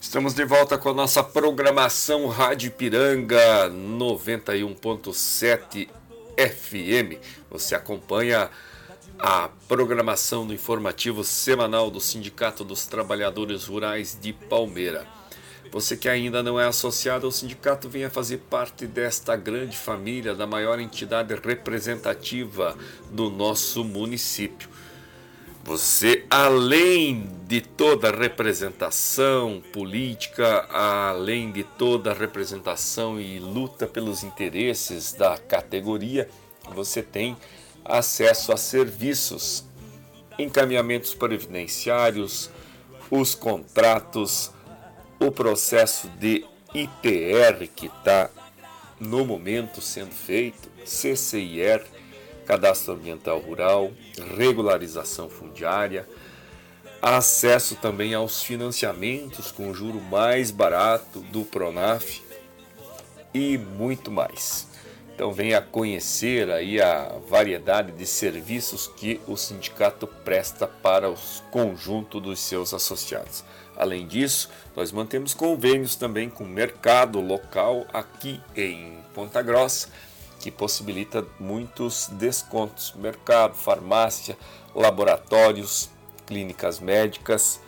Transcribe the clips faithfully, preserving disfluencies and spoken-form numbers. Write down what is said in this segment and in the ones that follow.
Estamos de volta com a nossa programação Rádio Ipiranga noventa e um ponto sete F M. Você acompanha a programação do informativo semanal do Sindicato dos Trabalhadores Rurais de Palmeira. Você que ainda não é associado ao sindicato, venha fazer parte desta grande família, da maior entidade representativa do nosso município. Você, além de toda a representação política, além de toda a representação e luta pelos interesses da categoria, você tem acesso a serviços, encaminhamentos previdenciários, os contratos, o processo de I T R que está no momento sendo feito, C C I R, Cadastro Ambiental Rural, regularização fundiária, acesso também aos financiamentos com juro mais barato do Pronaf e muito mais. Então venha conhecer aí a variedade de serviços que o sindicato presta para o conjunto dos seus associados. Além disso, nós mantemos convênios também com o mercado local aqui em Ponta Grossa, que possibilita muitos descontos. Mercado, farmácia, laboratórios, clínicas médicas,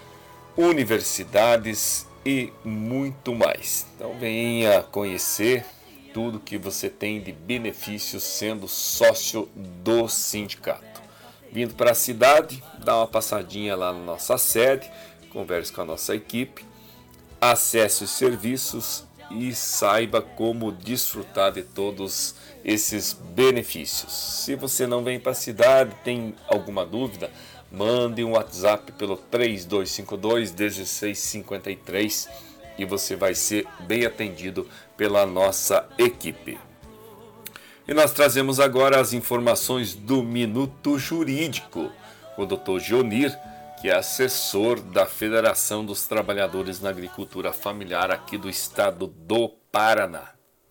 universidades e muito mais. Então venha conhecer tudo que você tem de benefícios sendo sócio do sindicato. Vindo para a cidade, dá uma passadinha lá na nossa sede, converse com a nossa equipe, acesse os serviços e saiba como desfrutar de todos esses benefícios. Se você não vem para a cidade, tem alguma dúvida, mande um WhatsApp pelo três dois cinco dois, um seis cinco três e você vai ser bem atendido pela nossa equipe. E nós trazemos agora as informações do Minuto Jurídico, com o doutor Jonir, que é assessor da Federação dos Trabalhadores na Agricultura Familiar aqui do estado do Paraná.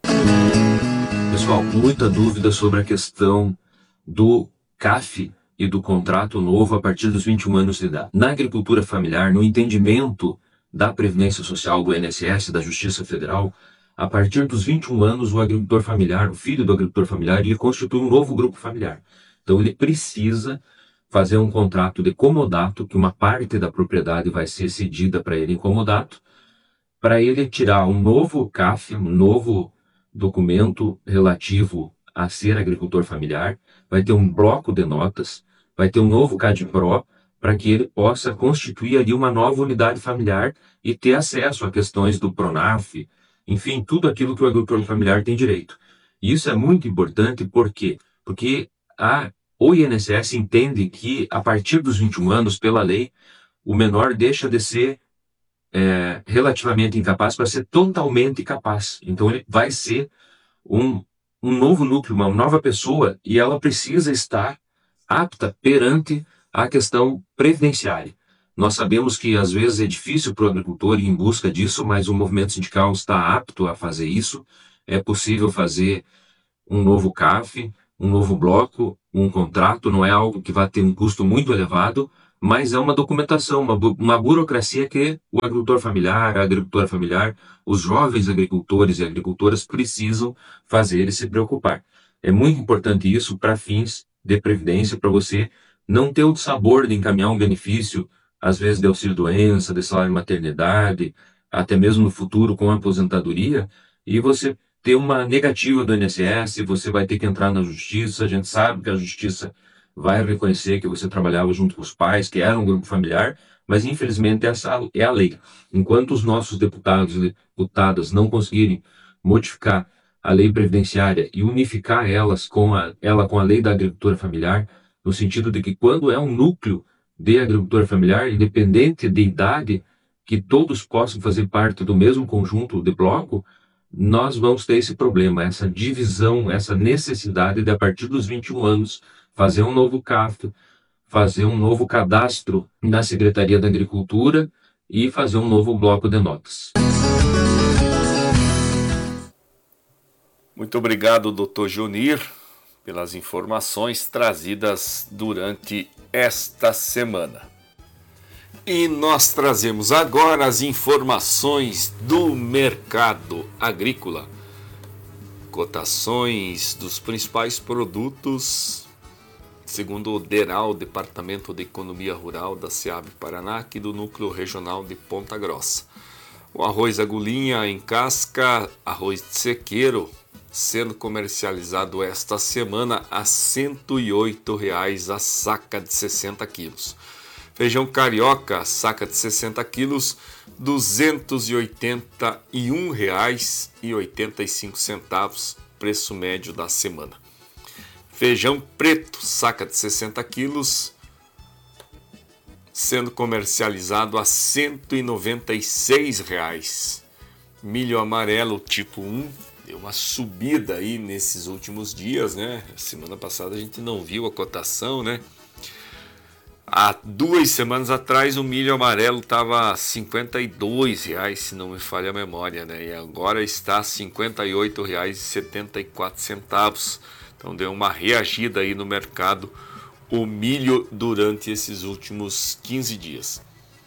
Pessoal, muita dúvida sobre a questão do C A F e do contrato novo a partir dos vinte e um anos de idade. Na agricultura familiar, no entendimento da Previdência Social, do I N S S, da Justiça Federal, a partir dos vinte e um anos, o agricultor familiar, o filho do agricultor familiar, ele constitui um novo grupo familiar. Então ele precisa fazer um contrato de comodato, que uma parte da propriedade vai ser cedida para ele em comodato, para ele tirar um novo C A F, um novo documento relativo a ser agricultor familiar, vai ter um bloco de notas, vai ter um novo CADPRO, para que ele possa constituir ali uma nova unidade familiar e ter acesso a questões do Pronaf, enfim, tudo aquilo que o agricultor familiar tem direito. E isso é muito importante, por quê? Porque a O I N S S entende que, a partir dos vinte e um anos, pela lei, o menor deixa de ser é, relativamente incapaz para ser totalmente capaz. Então, ele vai ser um, um novo núcleo, uma nova pessoa, e ela precisa estar apta perante a questão previdenciária. Nós sabemos que, às vezes, é difícil para o agricultor ir em busca disso, mas o movimento sindical está apto a fazer isso. É possível fazer um novo C A F, um novo bloco, um contrato, não é algo que vai ter um custo muito elevado, mas é uma documentação, uma, bu uma burocracia que o agricultor familiar, a agricultora familiar, os jovens agricultores e agricultoras precisam fazer e se preocupar. É muito importante isso para fins de previdência, para você não ter o sabor de encaminhar um benefício, às vezes de auxílio-doença, de salário de maternidade, até mesmo no futuro com a aposentadoria, e você ter uma negativa do I N S S, você vai ter que entrar na justiça. A gente sabe que a justiça vai reconhecer que você trabalhava junto com os pais, que era um grupo familiar, mas infelizmente essa é a lei. Enquanto os nossos deputados e deputadas não conseguirem modificar a lei previdenciária e unificar elas com a, ela com a lei da agricultura familiar, no sentido de que quando é um núcleo de agricultura familiar, independente de idade, que todos possam fazer parte do mesmo conjunto de bloco, nós vamos ter esse problema, essa divisão, essa necessidade de, a partir dos vinte e um anos, fazer um novo C A F, fazer um novo cadastro na Secretaria da Agricultura e fazer um novo bloco de notas. Muito obrigado, doutor Jonir, pelas informações trazidas durante esta semana. E nós trazemos agora as informações do mercado agrícola. Cotações dos principais produtos, segundo o DERAL, Departamento de Economia Rural da SEAB Paraná, aqui do Núcleo Regional de Ponta Grossa. O arroz agulhinha em casca, arroz de sequeiro, sendo comercializado esta semana a cento e oito reais a saca de sessenta quilos. Feijão carioca, saca de sessenta quilos, duzentos e oitenta e um reais e oitenta e cinco centavos, preço médio da semana. Feijão preto, saca de sessenta quilos, sendo comercializado a cento e noventa e seis reais. Milho amarelo tipo um, deu uma subida aí nesses últimos dias, né? Semana passada a gente não viu a cotação, né? Há duas semanas atrás o milho amarelo estava a cinquenta e dois reais, se não me falha a memória, né? E agora está a cinquenta e oito reais e setenta e quatro centavos. Então deu uma reagida aí no mercado o milho durante esses últimos quinze dias.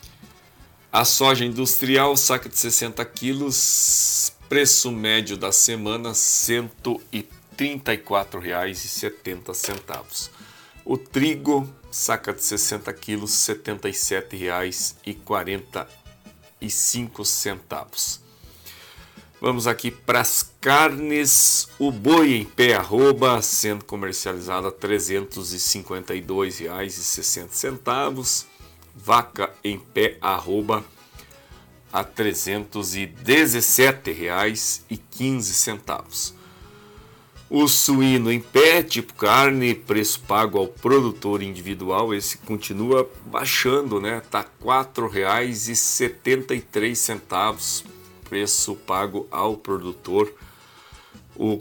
A soja industrial, saca de sessenta quilos, preço médio da semana cento e trinta e quatro reais e setenta centavos. O trigo, saca de sessenta quilos, setenta e sete reais e quarenta e cinco centavos. Vamos aqui para as carnes. O boi em pé arroba sendo comercializado a trezentos e cinquenta e dois reais e sessenta centavos. Vaca em pé arroba a trezentos e dezessete reais e quinze centavos. O suíno em pé, tipo carne, preço pago ao produtor individual, esse continua baixando, né? Tá quatro reais e setenta e três centavos, preço pago ao produtor, o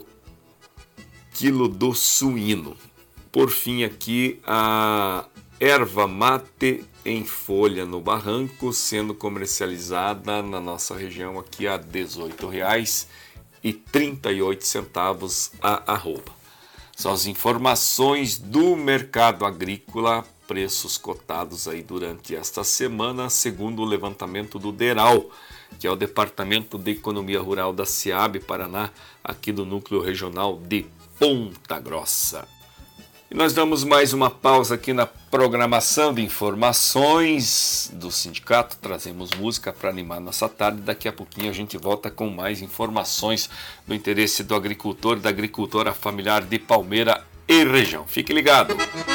quilo do suíno. Por fim aqui, a erva mate em folha no barranco, sendo comercializada na nossa região aqui a dezoito reais e trinta e oito centavos a arroba. São as informações do mercado agrícola, preços cotados aí durante esta semana, segundo o levantamento do DERAL, que é o Departamento de Economia Rural da SEAB Paraná, aqui do Núcleo Regional de Ponta Grossa. E nós damos mais uma pausa aqui na programação de informações do sindicato, trazemos música para animar nossa tarde. Daqui a pouquinho a gente volta com mais informações do interesse do agricultor e da agricultora familiar de Palmeira e região. Fique ligado!